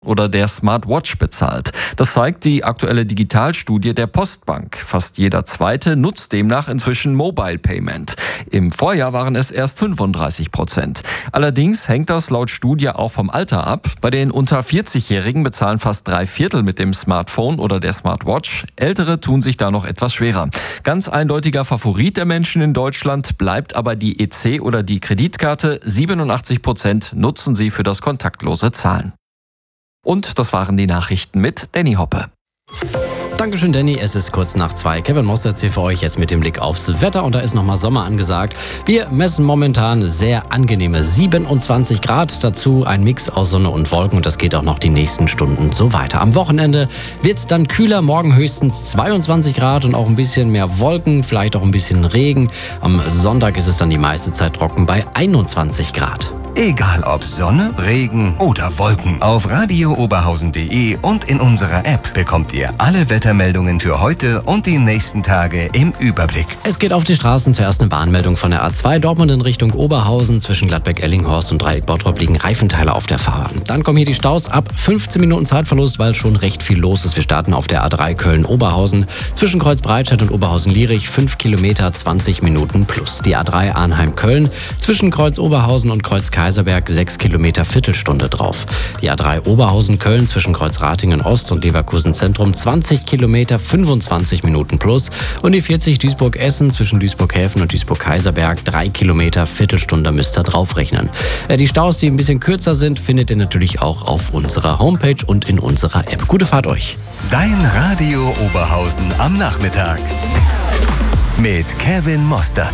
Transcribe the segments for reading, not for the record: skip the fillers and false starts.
oder der Smartwatch bezahlt. Das zeigt die aktuelle Digitalstudie der Postbank. Fast jeder Zweite nutzt demnach inzwischen Mobile Payment. Im Vorjahr waren es erst 35%. Allerdings hängt das laut Studie auch vom Alter ab. Bei den unter 40-Jährigen bezahlen fast 3/4 mit dem Smartphone oder der Smartwatch. Ältere tun sich da noch etwas schwerer. Ganz eindeutiger Favorit der Menschen in Deutschland bleibt aber die EC oder die Kreditkarte. 87% nutzen sie für das kontaktlose Zahlen. Und das waren die Nachrichten mit Danny Hoppe. Dankeschön, Danny. Es ist kurz nach 2. Kevin Mostert hier für euch jetzt mit dem Blick aufs Wetter. Und da ist nochmal Sommer angesagt. Wir messen momentan sehr angenehme 27 Grad. Dazu ein Mix aus Sonne und Wolken. Und das geht auch noch die nächsten Stunden so weiter. Am Wochenende wird es dann kühler. Morgen höchstens 22 Grad und auch ein bisschen mehr Wolken. Vielleicht auch ein bisschen Regen. Am Sonntag ist es dann die meiste Zeit trocken bei 21 Grad. Egal ob Sonne, Regen oder Wolken. Auf radiooberhausen.de und in unserer App bekommt ihr alle Wettermeldungen für heute und die nächsten Tage im Überblick. Es geht auf die Straßen. Zuerst eine Warnmeldung von der A2 Dortmund in Richtung Oberhausen. Zwischen Gladbeck-Ellinghorst und Dreieck-Bottrop liegen Reifenteile auf der Fahrbahn. Dann kommen hier die Staus ab 15 Minuten Zeitverlust, weil schon recht viel los ist. Wir starten auf der A3 Köln-Oberhausen. Zwischen Kreuz-Breitscheid und Oberhausen-Lierich 5 Kilometer, 20 Minuten plus. Die A3 Arnheim-Köln. Zwischen Kreuz-Oberhausen und Kreuz-Kaiserberg 6 Kilometer, Viertelstunde drauf. Die A3 Oberhausen-Köln zwischen Kreuz-Ratingen Ost und Leverkusen Zentrum 20 Kilometer, 25 Minuten plus. Und die 40 Duisburg-Essen zwischen Duisburg-Häfen und Duisburg-Kaiserberg 3 Kilometer, Viertelstunde müsst ihr draufrechnen. Die Staus, die ein bisschen kürzer sind, findet ihr natürlich auch auf unserer Homepage und in unserer App. Gute Fahrt euch. Dein Radio Oberhausen am Nachmittag. Mit Kevin Mostert.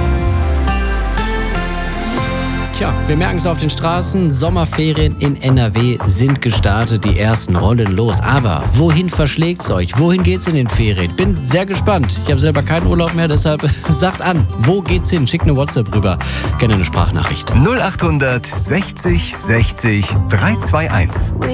Tja, wir merken es auf den Straßen. Sommerferien in NRW sind gestartet. Die ersten rollen los. Aber wohin verschlägt es euch? Wohin geht's in den Ferien? Bin sehr gespannt. Ich habe selber keinen Urlaub mehr, deshalb sagt an, wo geht's hin? Schickt eine WhatsApp rüber. Gerne eine Sprachnachricht. 0800 60 60 321.